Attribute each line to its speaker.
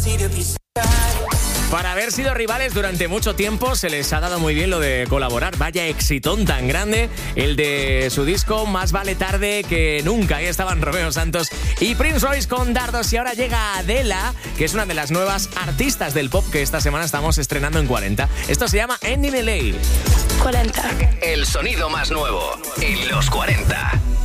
Speaker 1: Para haber sido rivales durante mucho tiempo se les ha dado muy bien lo de colaborar. Vaya exitón tan grande el de su disco Más vale tarde que nunca. Ahí estaban Romeo Santos y Prince Royce con Dardos. Y ahora llega Adela, que es una de las nuevas artistas del pop que esta semana estamos estrenando en 40. Esto se llama Andy Delay.
Speaker 2: 40.
Speaker 3: El sonido más nuevo en los 40.